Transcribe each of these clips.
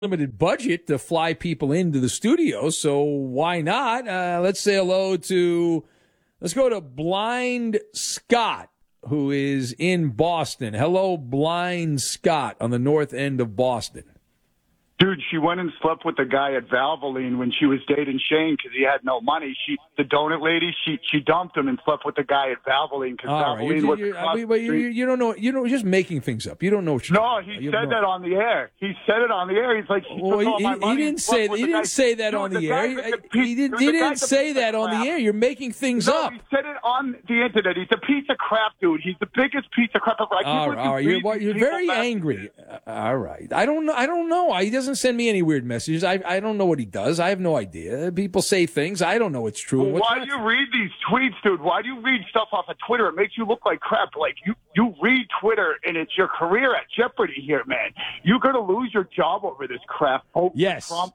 limited budget to fly people into the studio, so why not? Let's say hello to, let's go to Blind Scott, who is in Boston. Hello, Blind Scott on the north end of Boston. Dude, she went and slept with the guy at Valvoline when she was dating Shane because he had no money. The donut lady, she dumped him and slept with the guy at Valvoline because Valvoline was. You don't know. You're just making things up. You don't know what you're No, he said that on the air. He said it on the air. He's like, he didn't say. He didn't say that on the air. He didn't say that on the air. You're making things up. He said it on the internet. He's a piece of crap, dude. He's the biggest piece of crap ever. All right. You're very angry. All right. I don't know. He doesn't send me any weird messages. I don't know what he does. I have no idea. People say things. I don't know what's true. Well, why do you read these tweets, dude? Why do you read stuff off of Twitter? It makes you look like crap. Like, you read Twitter, and it's your career at jeopardy here, man. You're going to lose your job over this crap. Yes, I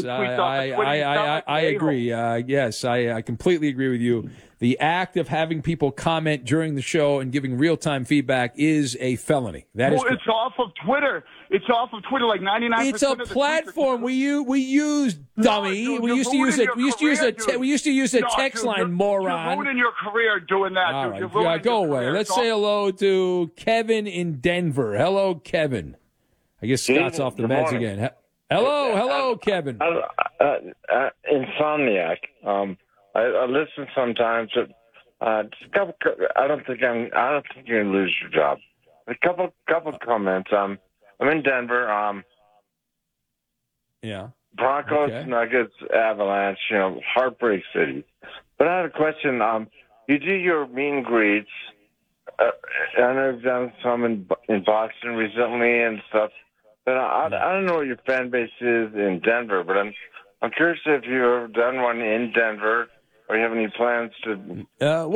agree. Yes, I completely agree with you. The act of having people comment during the show and giving real-time feedback is a felony. It's off of Twitter. It's off of Twitter, like 99%. It's a platform we use, dummy. No, dude, we used to use it. We used to use a text line, moron. You're ruining your career doing that, all dude. Right. Go away. Let's say hello to Kevin in Denver. Hello, Kevin. I guess Scott's off the meds again. Hello, Kevin. Insomniac. I listen sometimes. But, just a couple. I don't think you're gonna lose your job. A couple comments. I'm in Denver. Yeah. Broncos, okay. Nuggets, Avalanche. Heartbreak city. But I had a question. You do your meet and greets. I know you've done some in Boston recently and stuff. But I don't know what your fan base is in Denver. But I'm curious if you've ever done one in Denver. Or you have any plans to?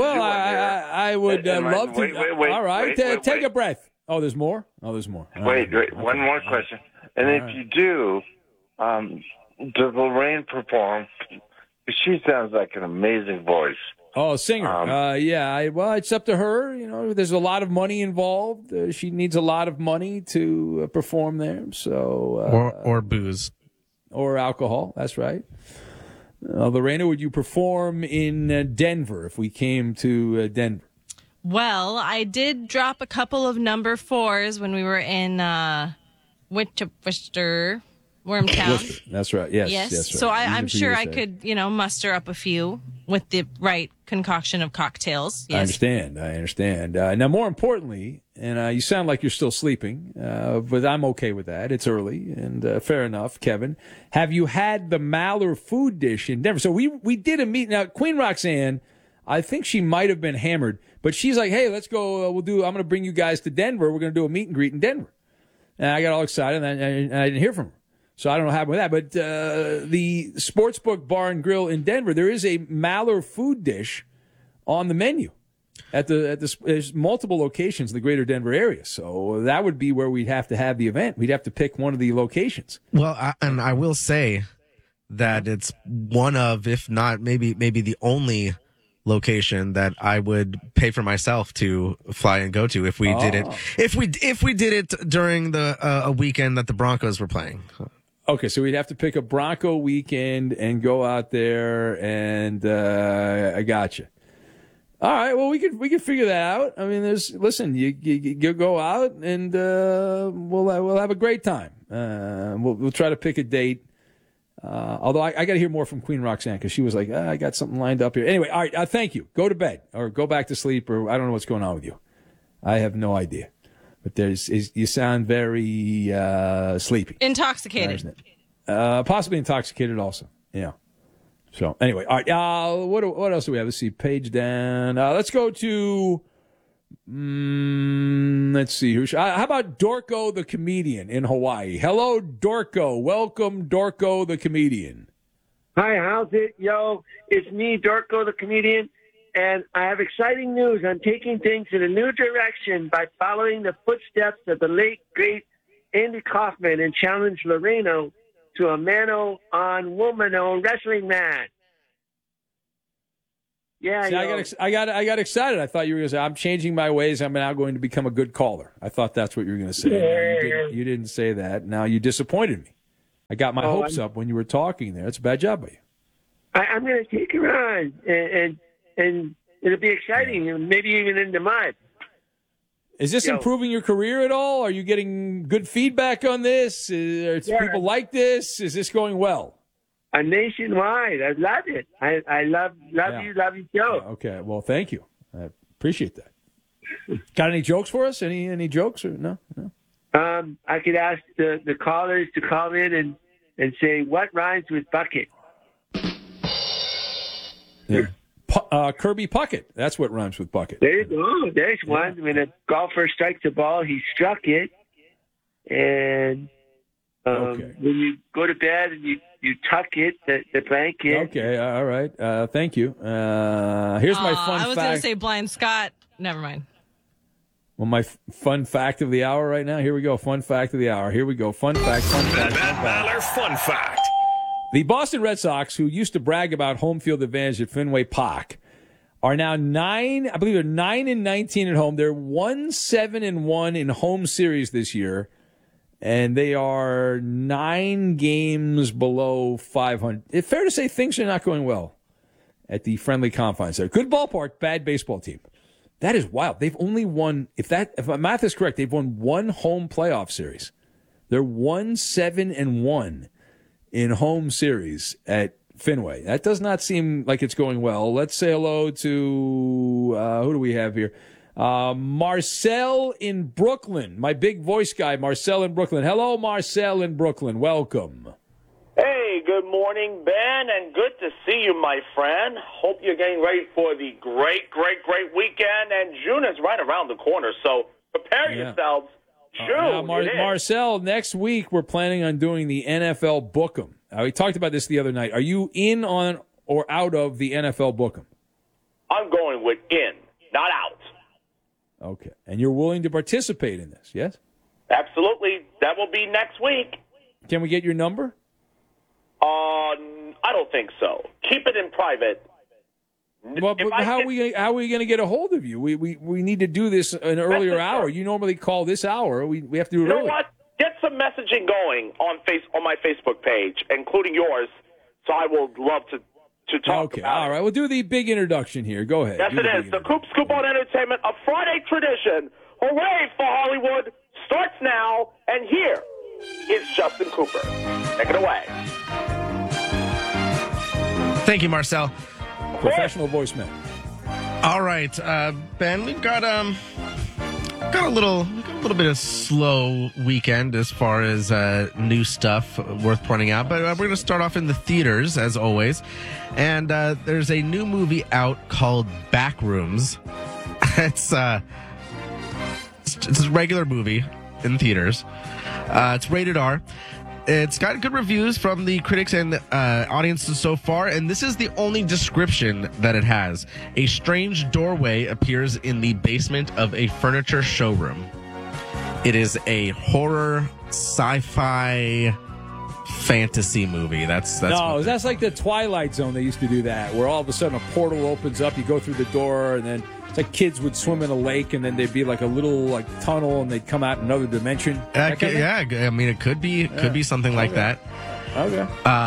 I would love to. Wait, all right, take a breath. Oh, there's more. Wait. One more question. And if you do, does Lorraine perform? She sounds like an amazing voice. Oh, a singer. Yeah. Well, it's up to her. There's a lot of money involved. She needs a lot of money to perform there. So or booze or alcohol. That's right. Lorena, would you perform in Denver if we came to Denver? Well, I did drop a couple of number 4s when we were in Worcester, Wormtown. That's right. Yes. Right. So I'm sure I could, muster up a few with the right concoction of cocktails. Yes. I understand. Now, more importantly, and you sound like you're still sleeping, but I'm okay with that. It's early, and fair enough, Kevin. Have you had the Maller food dish in Denver? So we did a meet. Now, Queen Roxanne, I think she might have been hammered, but she's like, hey, let's go. I'm going to bring you guys to Denver. We're going to do a meet and greet in Denver. And I got all excited, and I didn't hear from her. So I don't know what happened with that. But the Sportsbook Bar and Grill in Denver, there is a Maller food dish on the menu there's multiple locations in the greater Denver area. So that would be where we'd have to have the event. We'd have to pick one of the locations. Well, I will say that it's one of, if not maybe the only location that I would pay for myself to fly and go to if we did it. If we did it during the a weekend that the Broncos were playing. Okay, so we'd have to pick a Bronco weekend and go out there, and I got you. All right, well, we could figure that out. I mean, you go out and we'll have a great time. We'll try to pick a date. Although I got to hear more from Queen Roxanne because she was like, I got something lined up here. Anyway, all right, thank you. Go to bed or go back to sleep, or I don't know what's going on with you. I have no idea. But you sound very sleepy. Intoxicated. Possibly intoxicated also. Yeah. So, anyway, all right. What else do we have? Let's see. Page down. Let's go to, let's see. How about Dorco the comedian in Hawaii? Hello, Dorco. Welcome, Dorco the comedian. Hi, how's it? Yo, it's me, Dorco the comedian. And I have exciting news. I'm taking things in a new direction by following the footsteps of the late, great Andy Kaufman and challenge Loreno to a mano-on-womano wrestling match. Yeah, see, I got excited. I thought you were going to say, I'm changing my ways. I'm now going to become a good caller. I thought that's what you were going to say. Yeah. You didn't say that. Now you disappointed me. I got my hopes up when you were talking there. It's a bad job by you. I'm going to take her on, and it'll be exciting, and maybe even into mine. Is this improving your career at all? Are you getting good feedback on this? People like this? Is this going well? Nationwide. I love it. I love you, love your show. Yeah, okay. Well, thank you. I appreciate that. Got any jokes for us? Any jokes or no? I could ask the callers to call in and say what rhymes with bucket. Yeah. Kirby Puckett. That's what rhymes with bucket. There you go. There's one. When a golfer strikes a ball, he struck it. And when you go to bed and you tuck it, the blanket. Okay, all right. Thank you. Here's my fun fact. I was going to say Blind Scott. Never mind. Well, my fun fact of the hour right now. Here we go. Fun fact of the hour. Here we go. Fun fact. The Matt Maller Fun Fact. The Boston Red Sox, who used to brag about home field advantage at Fenway Park, are now 9. I believe they're 9-19 at home. They're 1-7-1 in home series this year, and they are 9 games below 500. It's fair to say things are not going well at the friendly confines there. Good ballpark, bad baseball team. That is wild. They've only won, if my math is correct, they've won 1 home playoff series. They're 1-7-1 in home series at Fenway. That does not seem like it's going well. Let's say hello to, who do we have here? Marcel in Brooklyn. My big voice guy, Marcel in Brooklyn. Hello, Marcel in Brooklyn. Welcome. Hey, good morning, Ben, and good to see you, my friend. Hope you're getting ready for the great weekend, and June is right around the corner, so prepare yourselves. June, Marcel, next week we're planning on doing the NFL Book'em. We talked about this the other night. Are you in on or out of the NFL Book'em? I'm going with in, not out. Okay, and you're willing to participate in this, yes? Absolutely. That will be next week. Can we get your number? I don't think so. Keep it in private. Well, but how are we going to get a hold of you? We need to do this an earlier hour. You normally call this hour. We have to do it early. You know what? Get some messaging going on my Facebook page, including yours. So I will love to talk about it. All right. We'll do the big introduction here. Go ahead. Yes, it is. The Coop Scoop on Entertainment, a Friday tradition. Hooray for Hollywood starts now, and here is Justin Cooper. Take it away. Thank you, Marcel. Professional voicemail. All right, Ben, we've got a little bit of slow weekend as far as new stuff worth pointing out, but we're going to start off in the theaters as always. And there's a new movie out called Backrooms. It's a regular movie in theaters. It's rated R. It's got good reviews from the critics and audiences so far, and this is the only description that it has. A strange doorway appears in the basement of a furniture showroom. It is a horror, sci-fi, fantasy movie. That's like the Twilight Zone. They used to do that, where all of a sudden a portal opens up, you go through the door, and then it's like kids would swim in a lake, and then there'd be like a little tunnel, and they'd come out in another dimension. Yeah, I mean, it could be something like that. Okay.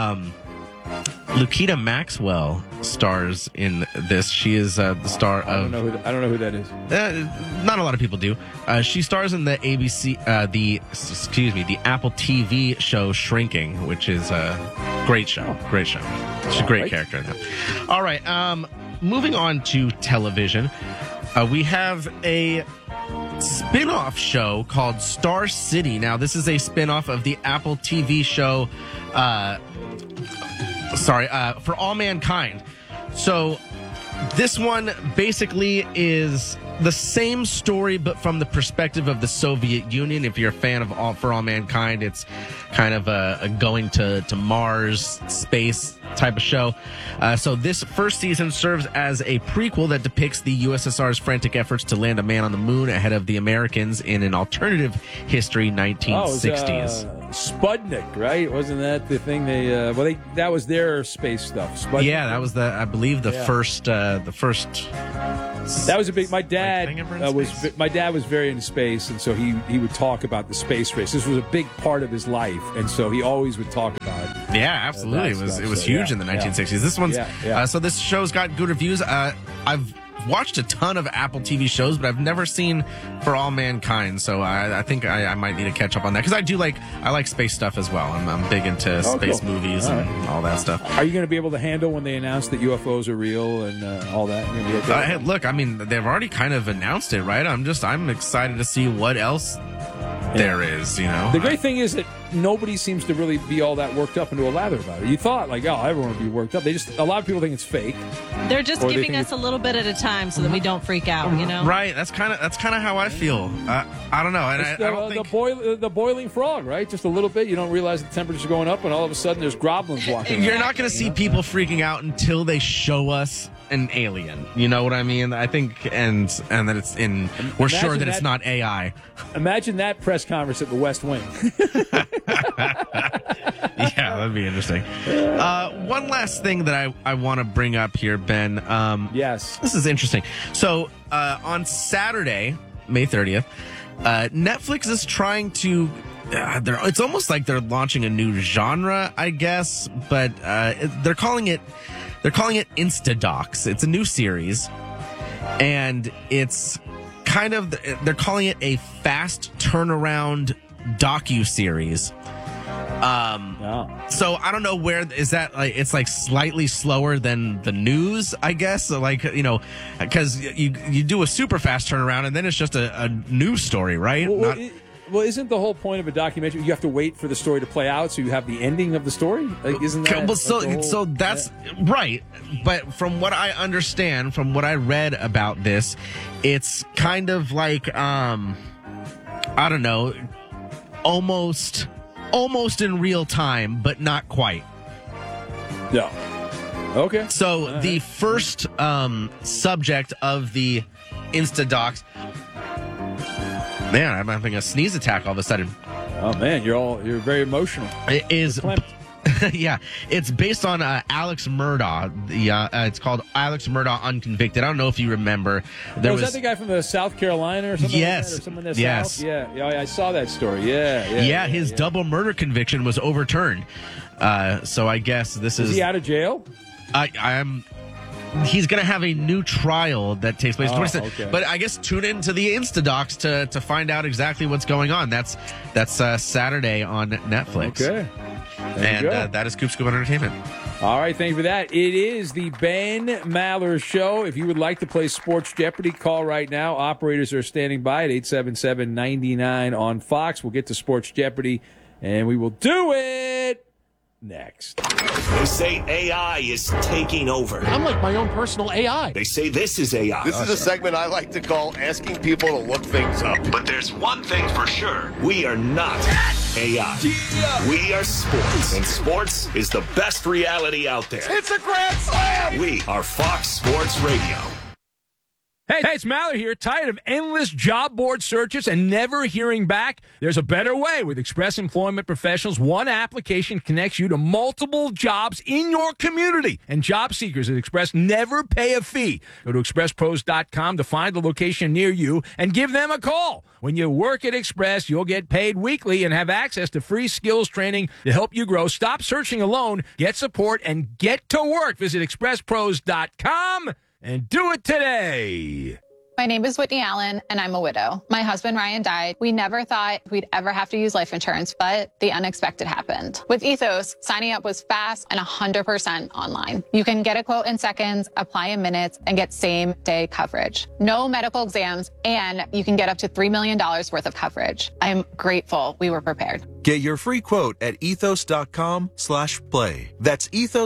Lukita Maxwell stars in this. She is the star of. I don't know who that is. Not a lot of people do. She stars in the the Apple TV show Shrinking, which is a great show. Great show. She's a great character in that. All right. Moving on to television, we have a spin-off show called Star City. Now, this is a spin-off of the Apple TV show, For All Mankind. So this one basically is the same story, but from the perspective of the Soviet Union. If you're a fan of For All Mankind, it's kind of a going to Mars space type of show. So this first season serves as a prequel that depicts the USSR's frantic efforts to land a man on the moon ahead of the Americans in an alternative history 1960s. Sputnik, right? Wasn't that the thing that was their space stuff? Sputnik. Yeah, that was I believe the first That was a big. My dad was very into space, and so he would talk about the space race. This was a big part of his life, and so he always would talk about it. Yeah, absolutely. It was huge in the 1960s. This one's so this show's got good reviews. I've watched a ton of Apple TV shows, but I've never seen For All Mankind, so I think I might need to catch up on that, because I like space stuff as well. I'm big into space movies and all that stuff. Are you going to be able to handle when they announce that UFOs are real and all that? You're gonna be okay? Hey, look, I mean, they've already kind of announced it, right? I'm excited to see what else there is, you know. The great thing is that nobody seems to really be all that worked up into a lather about it. You thought, like, everyone would be worked up. A lot of people think it's fake. They're just giving us a little bit at a time so that we don't freak out, you know? Right. That's kind of how I feel. I don't know. And I don't think... the boiling frog, right? Just a little bit. You don't realize the temperature's going up, and all of a sudden there's goblins walking. You're not going to see people freaking out until they show us an alien. You know what I mean? I think, and that it's in. We're sure that it's not AI. Imagine that press conference at the West Wing. Yeah, that'd be interesting. One last thing that I want to bring up here, Ben. Yes. This is interesting. So on Saturday, May 30th, Netflix is trying to. It's almost like they're launching a new genre, I guess, but they're calling it Instadocs. It's a new series, and it's kind of, they're calling it a fast turnaround docu-series. So I don't know where is that, like, it's like slightly slower than the news, I guess. So, like, you know, because you do a super fast turnaround and then it's just a news story, right? Well, isn't the whole point of a documentary you have to wait for the story to play out so you have the ending of the story? Like, isn't that? Well, so that's right. But from what I understand, from what I read about this, it's kind of like I don't know, almost in real time, but not quite. Yeah. Okay. So the first subject of the Instadocs. Man, I'm having a sneeze attack all of a sudden. Oh man, you're very emotional. It is. Yeah, it's based on Alex Murdaugh. It's called Alex Murdaugh Unconvicted. I don't know if you remember. Was that the guy from the South Carolina or something? Yes. Like that, or something in the South? Yeah, I saw that story. Yeah. His double murder conviction was overturned. So I guess this is. Is he out of jail? He's going to have a new trial that takes place. Okay. But I guess tune into the Instadocs to find out exactly what's going on. That's Saturday on Netflix. Okay. And that is Coop Scoop Entertainment. All right, thank you for that. It is the Ben Maller Show. If you would like to play Sports Jeopardy, call right now. Operators are standing by at 877-99 on Fox. We'll get to Sports Jeopardy, and we will do it next. They say AI is taking over. I'm like my own personal AI. They say this is AI. This is a segment I like to call asking people to look things up. But there's one thing for sure. We are not AI. Yeah. We are sports. And sports is the best reality out there. It's a grand slam! We are Fox Sports Radio. Hey, it's Maller here. Tired of endless job board searches and never hearing back? There's a better way. With Express Employment Professionals, one application connects you to multiple jobs in your community. And job seekers at Express never pay a fee. Go to expresspros.com to find the location near you and give them a call. When you work at Express, you'll get paid weekly and have access to free skills training to help you grow. Stop searching alone. Get support and get to work. Visit expresspros.com. And do it today. My name is Whitney Allen, and I'm a widow. My husband, Ryan, died. We never thought we'd ever have to use life insurance, but the unexpected happened. With Ethos, signing up was fast and 100% online. You can get a quote in seconds, apply in minutes, and get same-day coverage. No medical exams, and you can get up to $3 million worth of coverage. I'm grateful we were prepared. Get your free quote at ethos.com/play. That's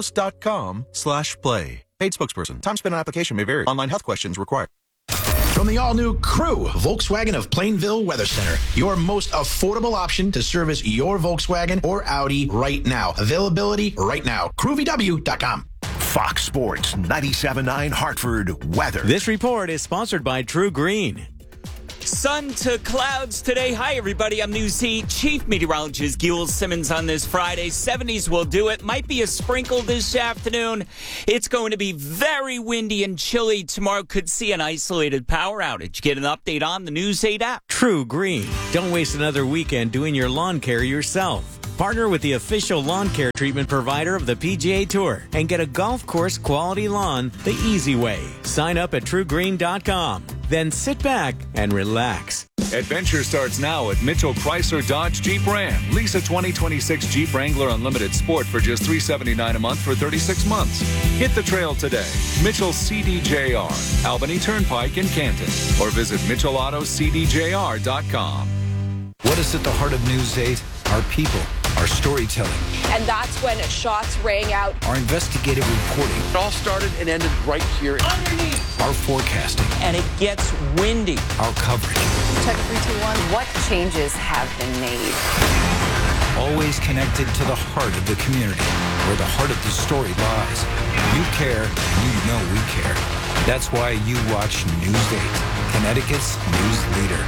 ethos.com/play. Paid spokesperson. Time spent on application may vary. Online health questions required. From the all-new Crew, Volkswagen of Plainville Weather Center, your most affordable option to service your Volkswagen or Audi right now. Availability right now. CrewVW.com. Fox Sports 97.9 Hartford weather. This report is sponsored by True Green. Sun to clouds today. Hi, everybody. I'm News Heat Chief Meteorologist Gil Simmons on this Friday. 70s will do it. Might be a sprinkle this afternoon. It's going to be very windy and chilly tomorrow. Could see an isolated power outage. Get an update on the News 8 app. True Green. Don't waste another weekend doing your lawn care yourself. Partner with the official lawn care treatment provider of the PGA Tour and get a golf course quality lawn the easy way. Sign up at TrueGreen.com. Then sit back and relax. Adventure starts now at Mitchell Chrysler Dodge Jeep Ram. Lease a 2026 Jeep Wrangler Unlimited Sport for just $379 a month for 36 months. Hit the trail today. Mitchell CDJR, Albany Turnpike in Canton. Or visit MitchellAutoCDJR.com. What is at the heart of News 8? Our people, our storytelling. And that's when shots rang out. Our investigative reporting. It all started and ended right here. Underneath. Our forecasting. And it gets windy. Our coverage. Check 321. What changes have been made? Always connected to the heart of the community, where the heart of the story lies. You care, and you know we care. That's why you watch News 8, Connecticut's news leader.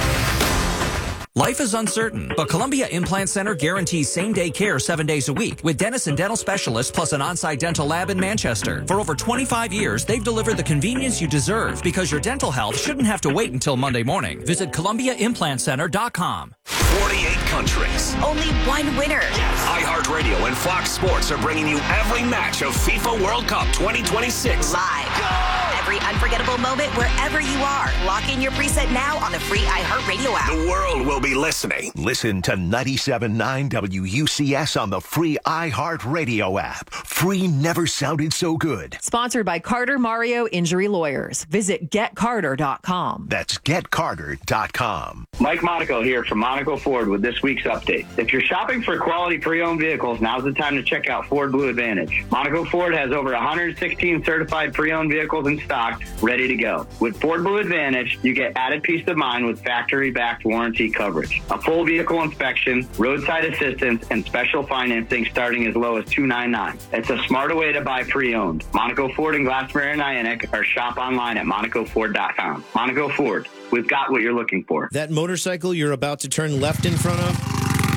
Life is uncertain, but Columbia Implant Center guarantees same-day care 7 days a week with dentists and dental specialists plus an on-site dental lab in Manchester. For over 25 years, they've delivered the convenience you deserve because your dental health shouldn't have to wait until Monday morning. Visit ColumbiaImplantCenter.com. 48 countries. Only one winner. iHeartRadio and Fox Sports are bringing you every match of FIFA World Cup 2026. Live. Every unforgettable moment wherever you are. Lock in your preset now on the free iHeartRadio app. The world will be listening. Listen to 97.9 WUCS on the free iHeartRadio app. Free never sounded so good. Sponsored by Carter Mario Injury Lawyers. Visit GetCarter.com. That's GetCarter.com. Mike Monaco here from Monaco Ford with this week's update. If you're shopping for quality pre-owned vehicles, now's the time to check out Ford Blue Advantage. Monaco Ford has over 116 certified pre-owned vehicles in stock, ready to go. With Ford Blue Advantage, you get added peace of mind with factory-backed warranty coverage, a full vehicle inspection, roadside assistance, and special financing starting as low as $299. It's a smarter way to buy pre-owned. Monaco Ford in Glassmere and Niantic, or shop online at MonacoFord.com. Monaco Ford, we've got what you're looking for. That motorcycle you're about to turn left in front of,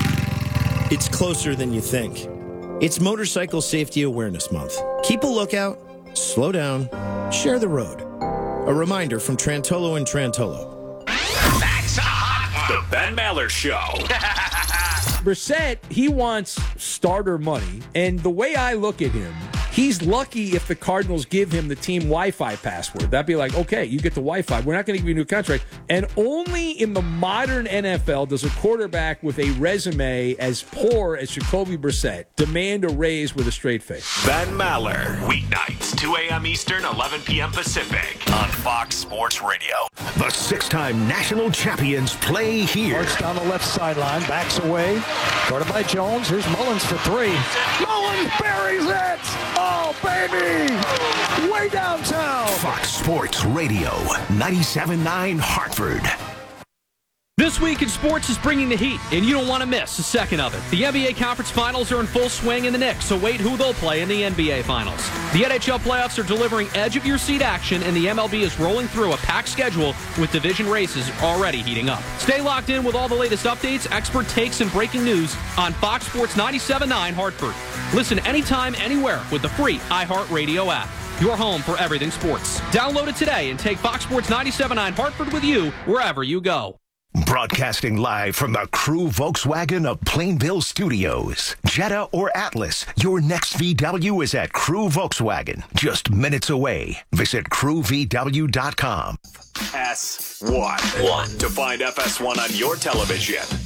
it's closer than you think. It's Motorcycle Safety Awareness Month. Keep a lookout, slow down, share the road. A reminder from Trantolo and Trantolo. That's a hot one. The Ben Maller Show. Brissett, he wants starter money, and the way I look at him, he's lucky if the Cardinals give him the team Wi-Fi password. That'd be like, okay, you get the Wi-Fi. We're not going to give you a new contract. And only in the modern NFL does a quarterback with a resume as poor as Jacoby Brissett demand a raise with a straight face. Ben Maller, weeknights, 2 a.m. Eastern, 11 p.m. Pacific, on Fox Sports Radio. The six-time national champions play here. Marks down the left sideline, backs away. Guarded by Jones. Here's Mullins for three. Mullins buries it! Oh, baby! Way downtown! Fox Sports Radio, 97.9 Hartford. This week in sports is bringing the heat, and you don't want to miss a second of it. The NBA Conference Finals are in full swing in the Knicks, so wait who they'll play in the NBA Finals. The NHL playoffs are delivering edge-of-your-seat action, and the MLB is rolling through a packed schedule with division races already heating up. Stay locked in with all the latest updates, expert takes, and breaking news on Fox Sports 97.9 Hartford. Listen anytime, anywhere with the free iHeartRadio app. Your home for everything sports. Download it today and take Fox Sports 97.9 Hartford with you wherever you go. Broadcasting live from the Crew Volkswagen of Plainville Studios. Jetta or Atlas, your next VW is at Crew Volkswagen. Just minutes away. Visit crewvw.com. FS1. To find FS1 on your television,